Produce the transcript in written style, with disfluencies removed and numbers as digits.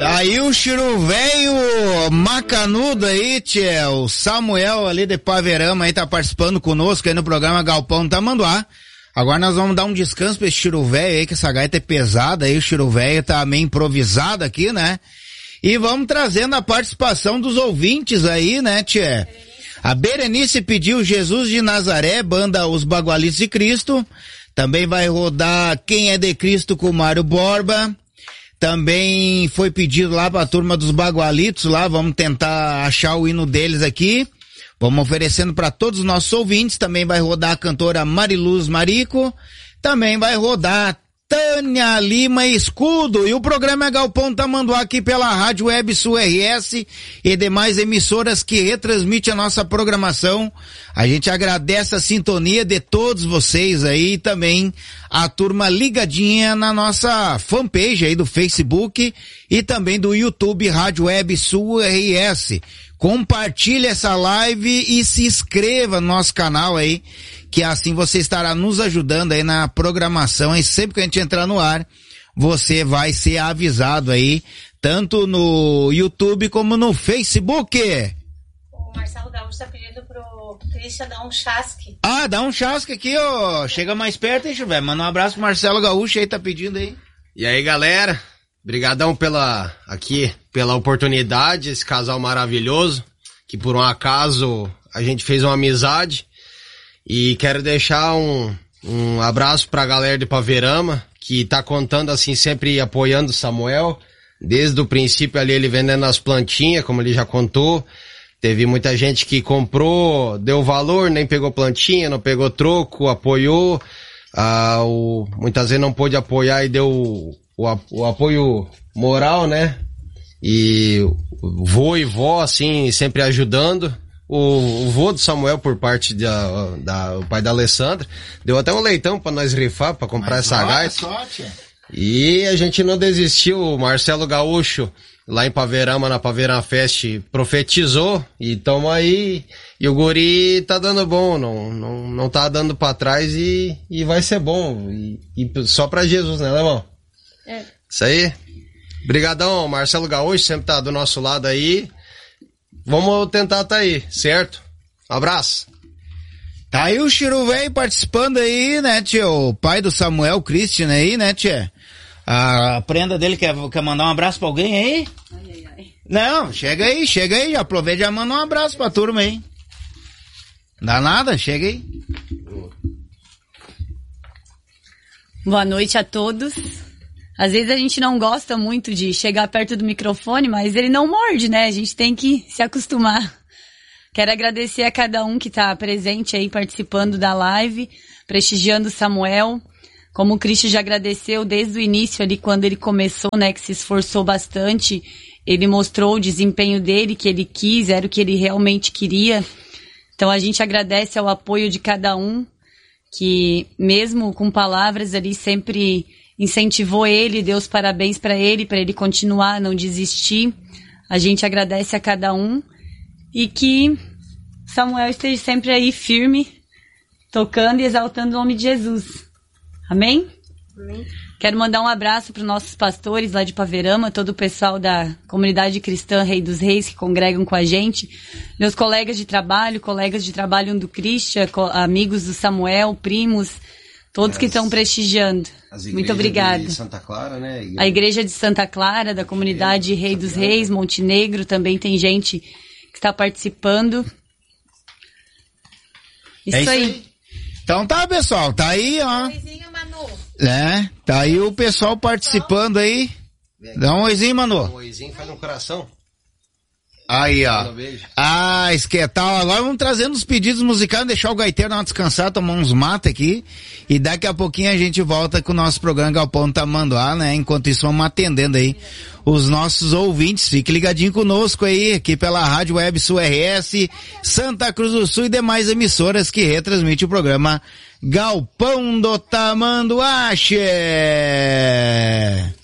Tá aí o Chiru Velho macanudo aí, tchê, o Samuel ali de Paverama aí tá participando conosco aí no programa Galpão Tamanduá. Agora nós vamos dar um descanso pra esse Chiru Velho aí, que essa gaita é pesada aí, o Chiru Velho tá meio improvisado aqui, né? E vamos trazendo a participação dos ouvintes aí, né, tchê? A Berenice pediu Jesus de Nazaré, banda Os Bagualitos de Cristo. Também vai rodar Quem é de Cristo com o Mário Borba. Também foi pedido lá pra turma dos Bagualitos lá, vamos tentar achar o hino deles aqui. Vamos oferecendo para todos os nossos ouvintes. Também vai rodar a cantora Mariluz Marico. Também vai rodar Tânia Lima Escudo. E o programa é Galpão Tamanduá aqui pela Rádio Web Sul RS e demais emissoras que retransmitem a nossa programação. A gente agradece a sintonia de todos vocês aí e também a turma ligadinha na nossa fanpage aí do Facebook e também do YouTube Rádio Web Sul RS. Compartilhe essa live e se inscreva no nosso canal aí, que assim você estará nos ajudando aí na programação e sempre que a gente entrar no ar, você vai ser avisado aí, tanto no YouTube como no Facebook. O Marcelo Gaúcho tá pedindo pro Christian dar um chasque. Ah, dá um chasque aqui, ó. Chega mais perto aí, Chuvé. Manda um abraço pro Marcelo Gaúcho aí, tá pedindo aí. E aí, galera? Brigadão pela oportunidade, esse casal maravilhoso, que por um acaso a gente fez uma amizade. E quero deixar um abraço pra galera de Paverama, que tá contando assim, sempre apoiando o Samuel. Desde o princípio ali ele vendendo as plantinhas, como ele já contou. Teve muita gente que comprou, deu valor, nem pegou plantinha, não pegou troco, apoiou. Muitas vezes não pôde apoiar e deu o apoio moral, né? E vô e vó, assim, sempre ajudando. O vô do Samuel, por parte do pai da Alessandra, deu até um leitão pra nós rifar, pra comprar essa gaita. E a gente não desistiu. O Marcelo Gaúcho, lá em Paverama, na Paverama Fest, profetizou, e tamo aí. E o guri tá dando bom, não tá dando pra trás e vai ser bom. E só pra Jesus, né, Lemão? É. Isso aí. Brigadão, Marcelo Gaúcho, sempre tá do nosso lado aí. Vamos tentar tá aí, certo? Um abraço. Tá aí o Chiru Velho participando aí, né, tio? O pai do Samuel, Christian aí, né, tia? A prenda dele quer mandar um abraço pra alguém aí? Ai. Não, chega aí, aproveita e já manda um abraço pra turma aí. Dá nada, chega aí. Boa noite a todos. Às vezes a gente não gosta muito de chegar perto do microfone, mas ele não morde, né? A gente tem que se acostumar. Quero agradecer a cada um que está presente aí, participando da live, prestigiando o Samuel. Como o Cristian já agradeceu desde o início ali, quando ele começou, né? Que se esforçou bastante. Ele mostrou o desempenho dele, que ele quis, era o que ele realmente queria. Então a gente agradece ao apoio de cada um, que mesmo com palavras ali sempre incentivou ele, deu os parabéns para ele continuar, não desistir. A gente agradece a cada um e que Samuel esteja sempre aí firme, tocando e exaltando o nome de Jesus. Amém? Amém. Quero mandar um abraço para os nossos pastores lá de Paverama, todo o pessoal da comunidade cristã Rei dos Reis que congregam com a gente, meus colegas de trabalho do Christian, amigos do Samuel, primos, todos que estão prestigiando. Muito obrigada. De Santa Clara, né? A igreja de Santa Clara, da comunidade Rei dos Reis, Montenegro, também tem gente que está participando. Isso aí. Então tá, pessoal, tá aí, ó. Tá aí o pessoal participando aí. Dá um oizinho, Manu. Um oizinho, faz um coração. Aí, ó. Esquetal. Agora vamos trazendo os pedidos musicais, deixar o gaiteiro dar uma descansada, tomar uns matos aqui. E daqui a pouquinho a gente volta com o nosso programa Galpão Tamanduá, né? Enquanto isso, vamos atendendo aí os nossos ouvintes. Fique ligadinho conosco aí, aqui pela Rádio Web Sul RS, Santa Cruz do Sul e demais emissoras que retransmitem o programa Galpão do Tamanduá.